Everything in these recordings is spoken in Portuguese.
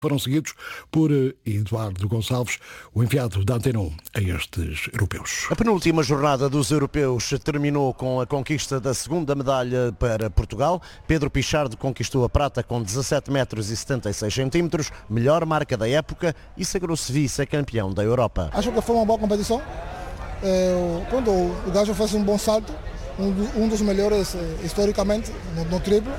foram seguidos por Eduardo Gonçalves, o enviado da Antena 1 a estes europeus. A penúltima jornada dos europeus terminou com a conquista da segunda medalha para Portugal. Pedro Pichardo conquistou a prata com 17,76 m, melhor marca da época, e sagrou-se vice-campeão da Europa. Acho que foi uma boa competição. O gajo fez um bom salto, um dos melhores historicamente no triplo.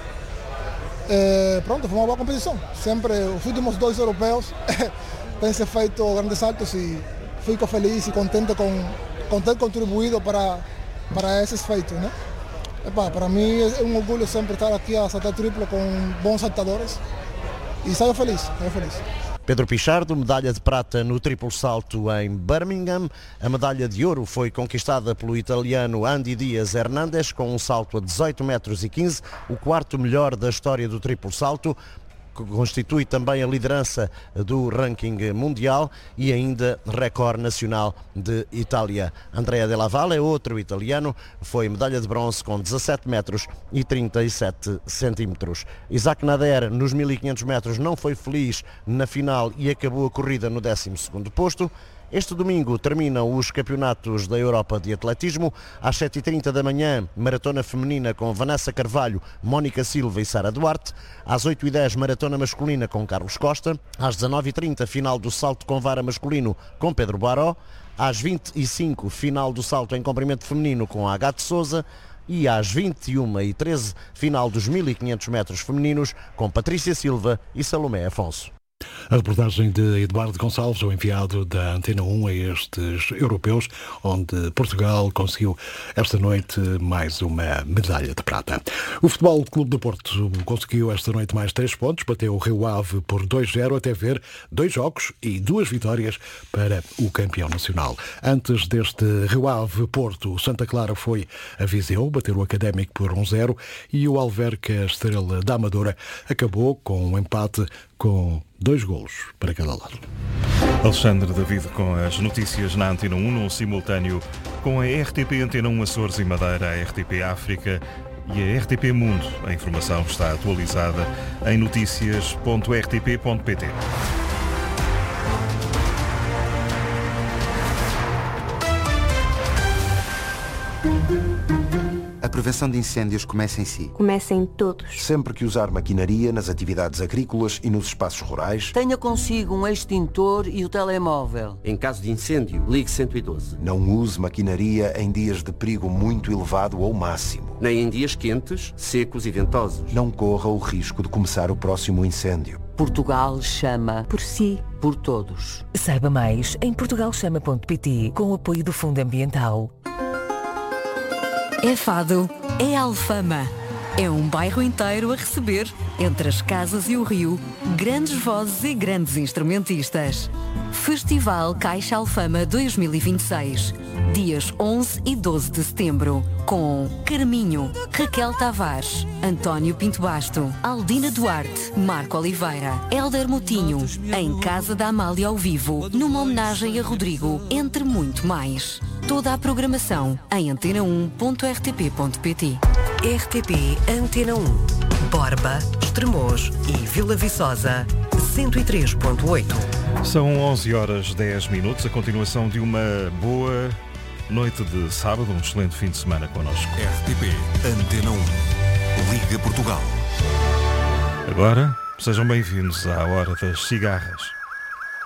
Foi uma boa competição. Sempre os últimos 2 europeus têm-se feito grandes saltos e fico feliz e contente com ter contribuído para esses feitos, né? Para mim é um orgulho sempre estar aqui a saltar triplo com bons saltadores e saio feliz. Pedro Pichardo, medalha de prata no triplo salto em Birmingham. A medalha de ouro foi conquistada pelo italiano Andy Dias Hernandes com um salto a 18,15 m, o quarto melhor da história do triplo salto. Constitui também a liderança do ranking mundial e ainda recorde nacional de Itália. Andrea Della Valle é outro italiano, foi medalha de bronze com 17,37 m. Isaac Nader nos 1500 metros não foi feliz na final e acabou a corrida no 12º posto. Este domingo terminam os campeonatos da Europa de atletismo. Às 7h30 da manhã, maratona feminina com Vanessa Carvalho, Mónica Silva e Sara Duarte. Às 8h10, maratona masculina com Carlos Costa. Às 19h30, final do salto com vara masculino com Pedro Baró. Às 20h05, final do salto em comprimento feminino com Agathe Souza. E às 21h13, final dos 1500 metros femininos com Patrícia Silva e Salomé Afonso. A reportagem de Eduardo Gonçalves, o enviado da Antena 1 a estes europeus, onde Portugal conseguiu esta noite mais uma medalha de prata. O Futebol Clube do Porto conseguiu esta noite mais 3 pontos, bateu o Rio Ave por 2-0 até ver 2 jogos e 2 vitórias para o campeão nacional. Antes deste Rio Ave Porto, Santa Clara foi a Viseu, bater o Académico por 1-0 e o Alverca Estrela da Amadora acabou com um empate com 2 golos para cada lado. Alexandre David com as notícias na Antena 1, num simultâneo com a RTP Antena 1 Açores e Madeira, a RTP África e a RTP Mundo. A informação está atualizada em noticias.rtp.pt. A prevenção de incêndios começa em si. Começa em todos. Sempre que usar maquinaria nas atividades agrícolas e nos espaços rurais, tenha consigo um extintor e o telemóvel. Em caso de incêndio, ligue 112. Não use maquinaria em dias de perigo muito elevado ou máximo. Nem em dias quentes, secos e ventosos. Não corra o risco de começar o próximo incêndio. Portugal chama por si, por todos. Saiba mais em portugalchama.pt com o apoio do Fundo Ambiental. É Fado, é Alfama. É um bairro inteiro a receber, entre as casas e o rio, grandes vozes e grandes instrumentistas. Festival Caixa Alfama 2026, dias 11 e 12 de setembro, com Carminho, Raquel Tavares, António Pinto Basto, Aldina Duarte, Marco Oliveira, Hélder Moutinho, em Casa da Amália ao vivo, numa homenagem a Rodrigo, entre muito mais. Toda a programação em antena1.rtp.pt. RTP Antena 1, Borba, Estremoz e Vila Viçosa, 103.8. São 11h10, a continuação de uma boa noite de sábado, um excelente fim de semana connosco. RTP Antena 1, Liga Portugal. Agora, sejam bem-vindos à Hora das Cigarras.